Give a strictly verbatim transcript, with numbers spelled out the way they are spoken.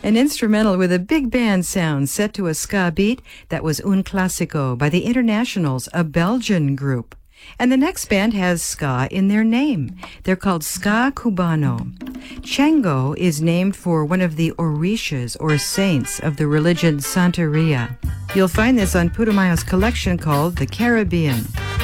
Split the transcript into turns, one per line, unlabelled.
An instrumental with a big band sound set to a ska beat that was Un Clásico by the Internationals, a Belgian group. And the next band has ska in their name. They're called Ska Cubano. Chango is named for one of the Orishas, or saints, of the religion Santeria. You'll find this on Putumayo's collection called The Caribbean.